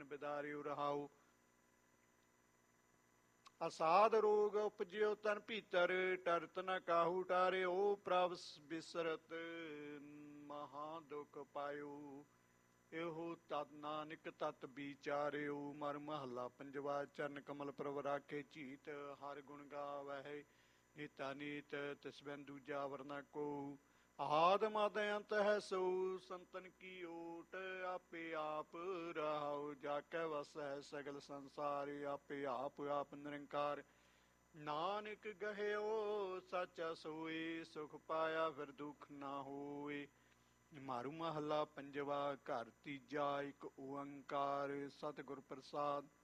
ਮਨ ਬਿਦਾਰਿਓ ਰਹਾਉ। ਅਸਾਧ ਰੋਗ ਉਪਜਿਓ ਤਨ ਭੀਤਰ, ਟਰਤ ਨ ਕਾਹੂ ਟਾਰਿਓ। ਪ੍ਰਭ ਬਿਸਰਤ ਮਹਾ ਦੁਖ ਪਾਇਓ, ਇਹੋ ਤਤ ਨਾਨਕ ਤਤ ਵਿਚਾਰਿਓ। ਮਰ ਮਹੱਲਾ ਪੰਜਵਾ। ਚਰਨ ਕਮਲ ਪ੍ਰਭ ਰਾਖੇ ਝੀਤ, ਹਰ ਗੁਣ ਗਾਵਹਿ ਨੀਤਾ ਨੀਤ। ਤਿਸ ਬਿਨ ਦੂਜਾ ਵਰਨਾ ਕੋ, ਆਦ ਮਦ ਅੰਤ ਹੈ ਸੋ। ਸੰਤਨ ਕੀ ਓਟ ਆਪੇ ਆਪ ਰਹਾਉ, ਜਾ ਕੈ ਵਸ ਹੈ ਸਗਲ ਸੰਸਾਰ। ਆਪੇ ਆਪ ਆਪ ਨਿਰੰਕਾਰ, ਨਾਨਕ ਗਹਿਓ ਸਾਚਾ ਸੋਏ। ਸੁਖ ਪਾਇਆ ਫਿਰ ਦੁੱਖ ਨਾ ਹੋਏ। ਮਾਰੂ ਮਹੱਲਾ ਪੰਜਵਾ। ਘਰ ਤੀਜਾ। ਇੱਕ ਓੰਕਾਰ ਸਤਿਗੁਰ ਪ੍ਰਸਾਦ।